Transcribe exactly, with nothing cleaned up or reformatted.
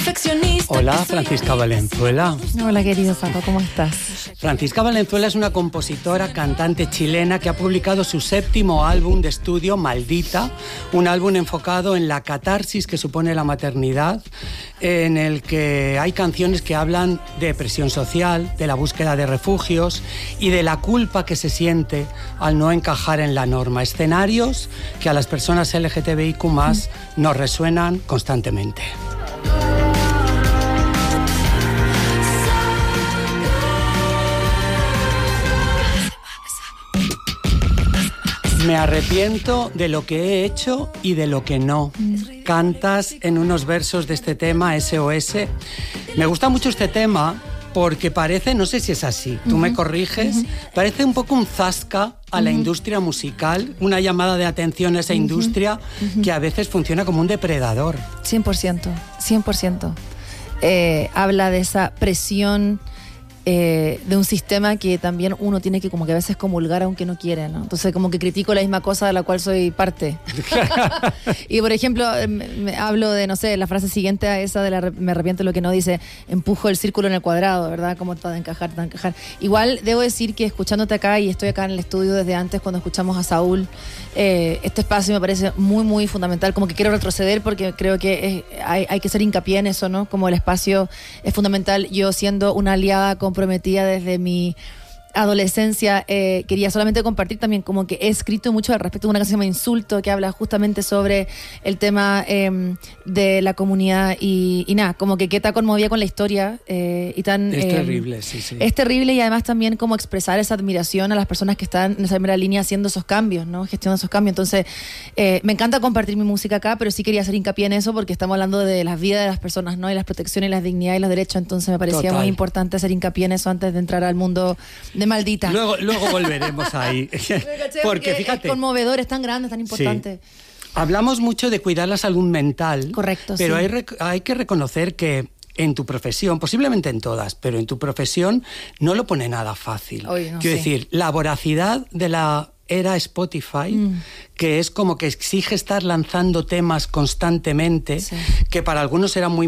perfeccionista. Hola, Francisca Valenzuela. Hola, querido Paco, ¿cómo estás? Francisca Valenzuela es una compositora, cantante chilena que ha publicado su séptimo álbum de estudio, Maldita, un álbum enfocado en la catarsis que supone la maternidad, en el que hay canciones que hablan de presión social, de la búsqueda de refugios y de la culpa que se siente al no encajar en la norma. Escenarios que a las personas L G T B I Q más nos resuenan constantemente. Me arrepiento de lo que he hecho y de lo que no. Cantas en unos versos de este tema, S O S. Me gusta mucho este tema porque parece, no sé si es así, tú uh-huh. me corriges, uh-huh. parece un poco un zasca a la uh-huh. industria musical, una llamada de atención a esa uh-huh. industria uh-huh. que a veces funciona como un depredador. cien por ciento, cien por ciento. Eh, habla de esa presión Eh, de un sistema que también uno tiene que como que a veces comulgar aunque no quiere, ¿no? Entonces como que critico la misma cosa de la cual soy parte. Y por ejemplo, me, me hablo de, no sé, la frase siguiente a esa de la, me arrepiento de lo que no, dice, empujo el círculo en el cuadrado, ¿verdad? Como está de encajar, está de encajar. Igual debo decir que escuchándote acá, y estoy acá en el estudio desde antes cuando escuchamos a Saúl, eh, este espacio me parece muy, muy fundamental, como que quiero retroceder porque creo que es, hay, hay que hacer hincapié en eso, ¿no? Como el espacio es fundamental. Yo siendo una aliada con prometida desde mi adolescencia, eh, quería solamente compartir también como que he escrito mucho al respecto de una canción que se llama Insulto, que habla justamente sobre el tema eh, de la comunidad y, y nada, como que qué tan conmovida con la historia eh, y tan... Es eh, terrible, sí, sí. Es terrible y además también como expresar esa admiración a las personas que están en esa primera línea haciendo esos cambios, ¿no? Gestionando esos cambios. Entonces, eh, me encanta compartir mi música acá, pero sí quería hacer hincapié en eso porque estamos hablando de las vidas de las personas, ¿no? Y las protecciones, y las dignidades y los derechos. Entonces me parecía Total. muy importante hacer hincapié en eso antes de entrar al mundo de Maldita. Luego, luego volveremos ahí. Porque fíjate, es conmovedor, es tan grande, es tan importante. Sí. Hablamos mucho de cuidar la salud mental. Correcto, pero sí. hay, hay que reconocer que en tu profesión, posiblemente en todas, pero en tu profesión no lo pone nada fácil. Oye, no, Quiero sí. decir, la voracidad de la era Spotify, mm. que es como que exige estar lanzando temas constantemente, sí. que para algunos era muy